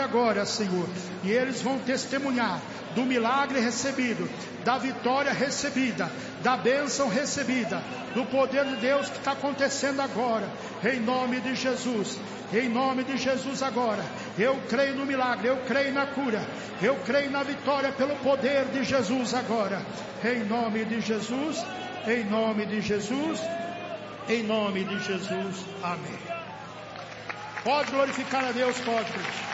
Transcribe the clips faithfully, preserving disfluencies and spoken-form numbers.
agora, Senhor, e eles vão testemunhar do milagre recebido, da vitória recebida, da bênção recebida, do poder de Deus que está acontecendo agora, em nome de Jesus. Em nome de Jesus agora, eu creio no milagre, eu creio na cura, eu creio na vitória pelo poder de Jesus agora, em nome de Jesus, em nome de Jesus, em nome de Jesus, amém. Pode glorificar a Deus, pode.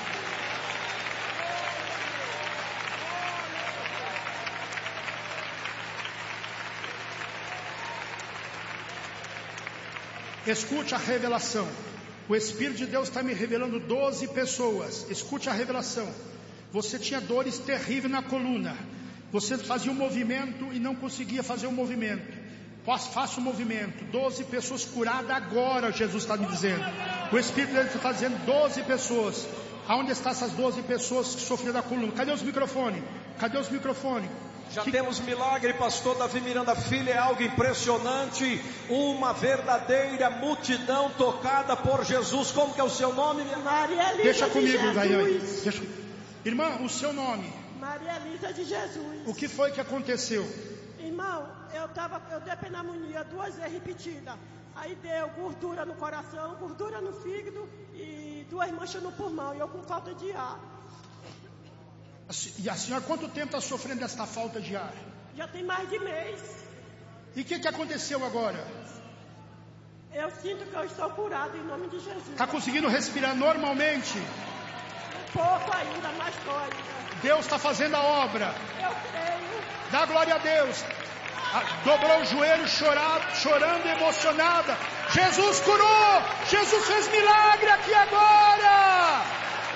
Escute a revelação. O Espírito de Deus está me revelando doze pessoas. Escute a revelação. Você tinha dores terríveis na coluna. Você fazia um movimento e não conseguia fazer o um movimento. Faça o um movimento. doze pessoas curadas agora, Jesus está me dizendo. O Espírito de Deus está dizendo doze pessoas. Aonde estão essas doze pessoas que sofreram da coluna? Cadê os microfones? Cadê os microfones? Já que... temos milagre, pastor Davi Miranda Filho, é algo impressionante, uma verdadeira multidão tocada por Jesus. Como que é o seu nome? Maria Elisa Deixa de comigo, Jesus. Deixa... Irmã, o seu nome? Maria Elisa de Jesus. O que foi que aconteceu? Irmão, eu, tava, eu dei pneumonia duas vezes repetida. Aí deu gordura no coração, gordura no fígado e duas manchas no pulmão. E eu com falta de ar. E a senhora quanto tempo está sofrendo desta falta de ar? Já tem mais de mês. E o que, que aconteceu agora? Eu sinto que eu estou curado em nome de Jesus. Está conseguindo respirar normalmente? Um pouco ainda, mais coisa. Deus está fazendo a obra. Eu creio. Dá glória a Deus. Dobrou o joelho, chorado, chorando, emocionada. Jesus curou. Jesus fez milagre aqui agora.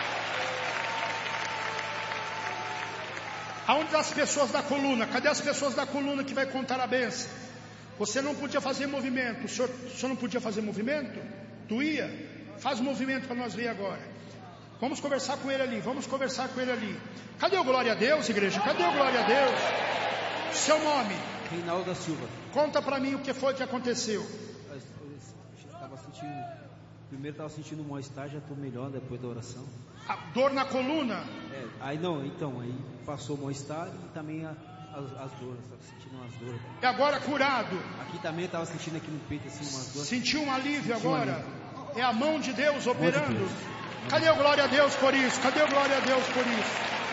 Aonde as pessoas da coluna? Cadê as pessoas da coluna que vai contar a bênção? Você não podia fazer movimento. O senhor, o senhor não podia fazer movimento? Doía? Faz movimento para nós ver agora. Vamos conversar com ele ali. Vamos conversar com ele ali. Cadê o glória a Deus, igreja? Cadê o glória a Deus? Seu nome? Reinaldo da Silva. Conta para mim o que foi que aconteceu. Eu estava sentindo, primeiro estava sentindo um mal-estar, já estou melhor depois da oração. A dor na coluna? É, aí não, então, aí passou o mal-estar e também a, as, as dores, estava sentindo umas dores. E agora curado? Aqui também estava sentindo aqui no peito assim umas dores. Sentiu um alívio Senti agora? Um alívio. É a mão de Deus operando? De Deus. Cadê o glória a Deus por isso? Cadê o glória a Deus por isso?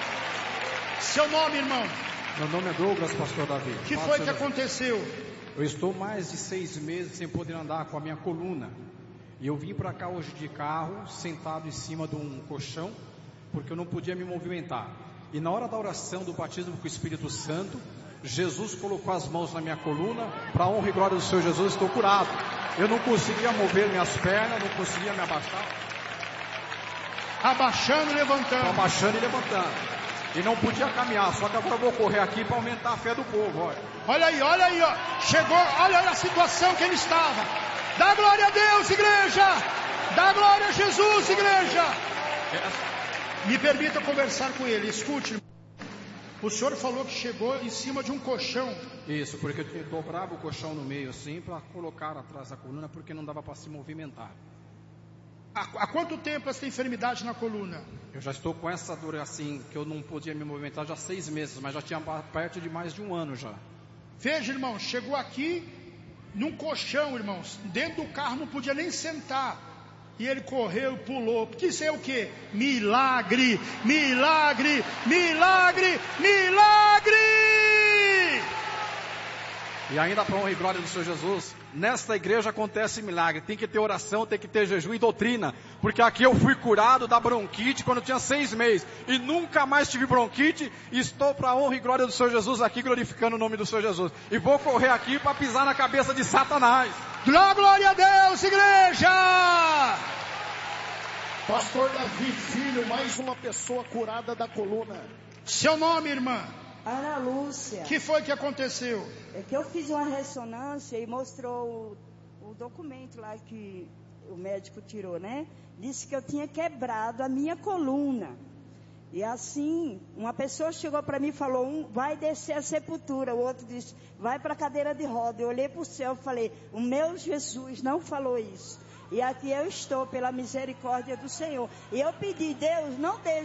Seu nome, irmão? Meu nome é Douglas, pastor Davi. O que foi que aconteceu? Eu estou mais de seis meses sem poder andar com a minha coluna. E eu vim para cá hoje de carro, sentado em cima de um colchão, porque eu não podia me movimentar. E na hora da oração do batismo com o Espírito Santo, Jesus colocou as mãos na minha coluna, para a honra e glória do Senhor Jesus, estou curado. Eu não conseguia mover minhas pernas, não conseguia me abaixar. Abaixando e levantando. Abaixando e levantando. E não podia caminhar, só que agora eu vou correr aqui para aumentar a fé do povo, olha. Olha aí, olha aí, ó. Chegou, olha a situação que ele estava. Dá glória a Deus, igreja. Dá glória a Jesus, igreja. Me permita conversar com ele, escute. O senhor falou que chegou em cima de um colchão. Isso, porque eu dobrava o colchão no meio assim, para colocar atrás da coluna, porque não dava para se movimentar. Há, há quanto tempo essa enfermidade na coluna? Eu já estou com essa dor assim, que eu não podia me movimentar já há seis meses, mas já tinha perto de mais de um ano já. Veja, irmão, chegou aqui num colchão, irmãos, dentro do carro não podia nem sentar. E ele correu e pulou. Porque isso é o quê? Milagre, milagre, milagre, milagre! E ainda para honra e glória do Senhor Jesus, nesta igreja acontece milagre. Tem que ter oração, tem que ter jejum e doutrina. Porque aqui eu fui curado da bronquite quando eu tinha seis meses. E nunca mais tive bronquite. E estou para a honra e glória do Senhor Jesus aqui, glorificando o nome do Senhor Jesus. E vou correr aqui para pisar na cabeça de Satanás. Dá glória a Deus, igreja! Pastor Davi Filho, mais uma pessoa curada da coluna. Seu nome, irmã? Ana Lúcia. O que foi que aconteceu? É que eu fiz uma ressonância e mostrou o, o documento lá que o médico tirou, né? Disse que eu tinha quebrado a minha coluna. E assim, uma pessoa chegou para mim e falou, um vai descer a sepultura, o outro disse, vai para a cadeira de roda. Eu olhei para o céu e falei, o meu Jesus não falou isso. E aqui eu estou pela misericórdia do Senhor. E eu pedi, Deus, não deixe